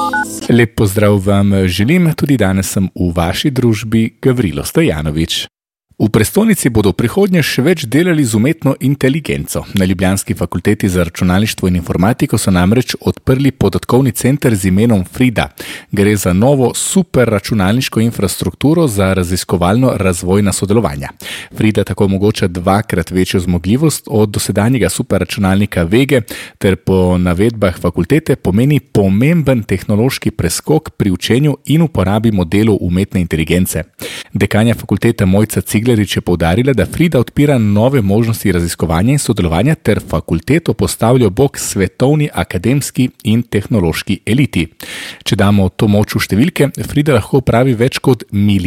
Lep pozdrav vam želim, tudi danes sem v vaši družbi Gavrilo Stojanovič. V prestolnici bodo v prihodnje še več delali z umetno inteligenco. Na ljubljanski fakulteti za računalništvo in informatiko so namreč odprli podatkovni center z imenom Frida. Gre za novo superračunalniško infrastrukturo za raziskovalno razvojna sodelovanja. Frida tako omogoča 2-krat večjo zmogljivost od dosedanjega superračunalnika Vege ter po navedbah fakultete pomeni pomemben tehnološki preskok pri učenju in uporabi modelov umetne inteligence. Dekanja fakultete Mojca Ciglerič je poudarila, da Frida odpira nove možnosti raziskovanja in sodelovanja ter fakulteto postavlja ob bok svetovni akademski in tehnološki eliti. Če damo to moč v številke, Frida lahko opravi več kot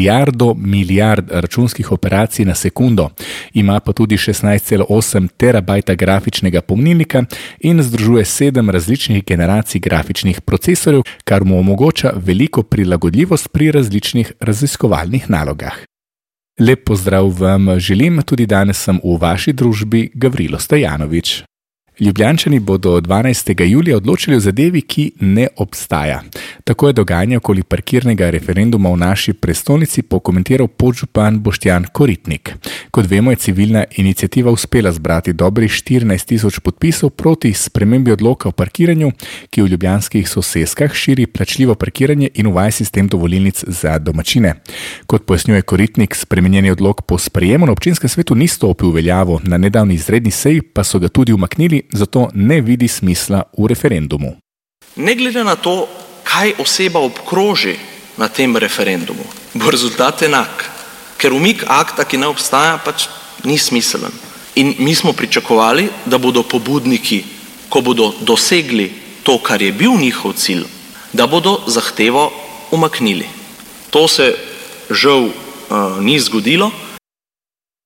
milijard računskih operacij na sekundo. Ima pa tudi 16,8 terabajta grafičnega pomnilnika in združuje 7 različnih generacij grafičnih procesorjev, kar mu omogoča veliko prilagodljivost pri različnih raziskovalnih nalogah. Lep pozdrav vam želim, tudi danes sem v vaši družbi Gavrilo Stojanovič. Ljubljančani bodo 12. julija odločili o zadevi, ki ne obstaja. Tako je dogajanje okoli parkirnega referenduma v naši prestolnici pokomentiral podžupan Boštjan Koritnik. Kot vemo, je civilna iniciativa uspela zbrati dobrih 14.000 podpisov proti spremembi odloka o parkiranju, ki v ljubljanskih soseskah širi plačljivo parkiranje in uvaja sistem dovolilnic za domačine. Kot pojasnjuje Koritnik, spremenjeni odlok po sprejemu na občinskem svetu ni stopil v veljavo, na nedavni izredni seji pa so ga tudi umaknili, zato ne vidi smisla v referendumu. Ne glede na to, kaj oseba obkroži na tem referendumu, bo rezultat enak, ker umik akta, ki ne obstaja, pač ni smiselen. In mi smo pričakovali, da bodo pobudniki, ko bodo dosegli to, kar je bil njihov cilj, da bodo zahtevo umaknili. To se žal ni zgodilo.